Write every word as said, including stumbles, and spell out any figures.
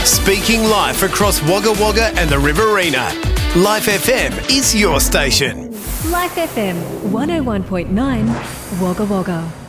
Speaking live across Wagga Wagga and the Riverina. Life F M is your station. Life F M one oh one point nine Wagga Wagga.